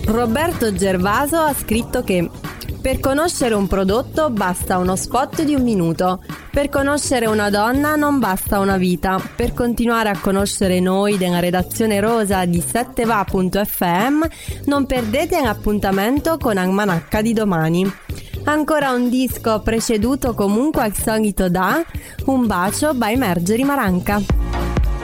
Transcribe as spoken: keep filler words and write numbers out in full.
Roberto Gervaso ha scritto che per conoscere un prodotto basta uno spot di un minuto, per conoscere una donna non basta una vita. Per continuare a conoscere noi della redazione rosa di sette va punto effe emme non perdete un appuntamento con Almanacca di domani. Ancora un disco preceduto comunque al solito da Un bacio by Margery Maranca.